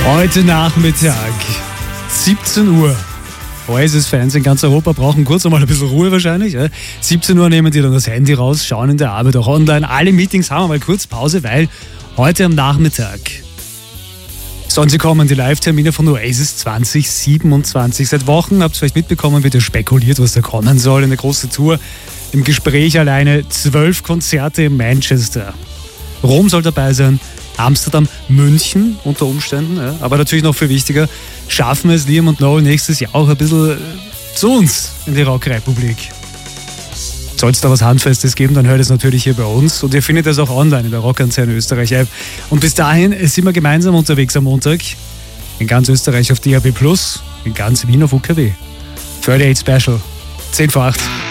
Heute Nachmittag, 17 Uhr. Oasis-Fans in ganz Europa brauchen kurz einmal ein bisschen Ruhe wahrscheinlich. 17 Uhr nehmen die dann das Handy raus, schauen in der Arbeit auch online. Alle Meetings haben wir mal kurz Pause, weil heute am Nachmittag sollen sie kommen, die Live-Termine von Oasis 2027. Seit Wochen, habt ihr vielleicht mitbekommen, wird ja spekuliert, was da kommen soll. Eine große Tour, im Gespräch alleine 12 Konzerte in Manchester. Rom soll dabei sein, Amsterdam, München unter Umständen, ja. Aber natürlich noch viel wichtiger, schaffen es Liam und Noel nächstes Jahr auch ein bisschen zu uns in die Rockrepublik. Soll es da was Handfestes geben, dann hört es natürlich hier bei uns und ihr findet es auch online in der Rockantenne Österreich App. Und bis dahin sind wir gemeinsam unterwegs am Montag in ganz Österreich auf DAB+, in ganz Wien auf UKW. 38 Special, 10 vor 8.